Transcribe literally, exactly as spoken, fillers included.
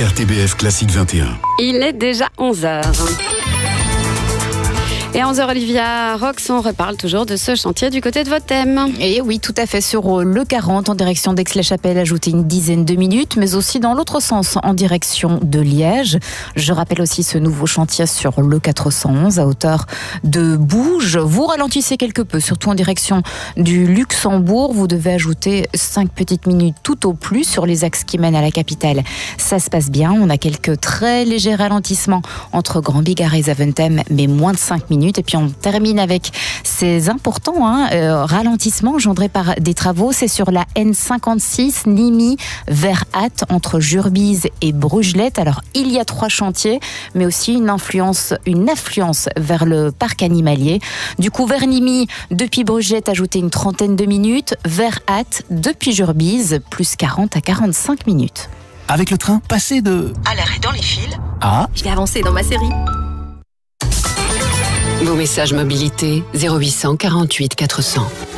R T B F Classique vingt et un. Il est déjà onze heures. Et à onze heures, Olivia Rox, on reparle toujours de ce chantier du côté de votre thème. Et oui, tout à fait, sur le quarante en direction d'Aix-la-Chapelle, ajoutez une dizaine de minutes, mais aussi dans l'autre sens en direction de Liège. Je rappelle aussi ce nouveau chantier sur le quatre cent onze à hauteur de Bouges. Vous ralentissez quelque peu, surtout en direction du Luxembourg. Vous devez ajouter cinq petites minutes tout au plus sur les axes qui mènent à la capitale. Ça se passe bien, on a quelques très légers ralentissements entre Grand Bigard et Zaventem, mais moins de cinq minutes. Et puis on termine avec ces importants hein, euh, ralentissements engendrés par des travaux. C'est sur la N cinquante-six Nimy vers Ath entre Jurbise et Brugelette. Alors il y a trois chantiers, mais aussi une influence, une affluence vers le parc animalier. Du coup vers Nimy, depuis Brugelette, ajoutez une trentaine de minutes. Vers Ath, depuis Jurbise, plus quarante à quarante-cinq minutes. Avec le train, passez de... à l'arrêt dans les fils. Ah. Je vais avancer dans ma série. Vos messages mobilité zéro huit cent quarante-huit quatre cents.